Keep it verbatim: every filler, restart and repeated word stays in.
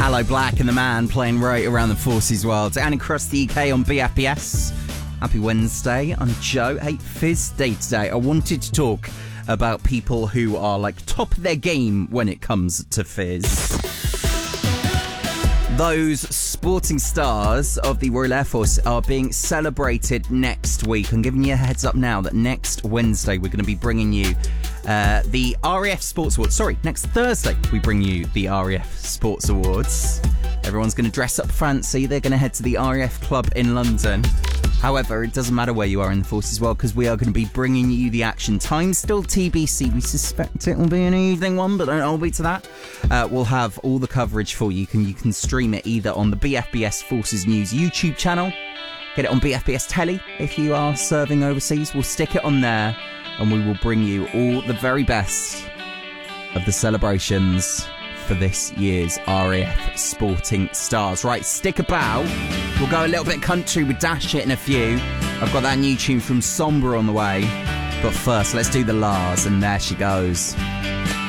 Aloe Black and the Man playing right around the Forces world. And across the U K on B F B S. Happy Wednesday. I'm Joe. Hey, Fizz Day today. I wanted to talk about people who are like top of their game when it comes to fizz. Those sporting stars of the Royal Air Force are being celebrated next week. I'm giving you a heads up now that next Wednesday we're going to be bringing you uh, the R A F Sports Awards. Sorry, next Thursday we bring you the R A F Sports Awards. Everyone's going to dress up fancy. They're going to head to the R A F Club in London. However, it doesn't matter where you are in the force as well, because we are going to be bringing you the action. Time still T B C. We suspect it will be an evening one, but don't hold me to that. Uh, we'll have all the coverage for you. You can, you can stream it either on the B F B S Forces News YouTube channel. Get it on B F B S Telly if you are serving overseas. We'll stick it on there, and we will bring you all the very best of the celebrations for this year's R A F Sporting Stars. Right, stick about. We'll go a little bit country with Dash It in a few. I've got that new tune from Sombra on the way. But first, let's do the Lars, and there she goes.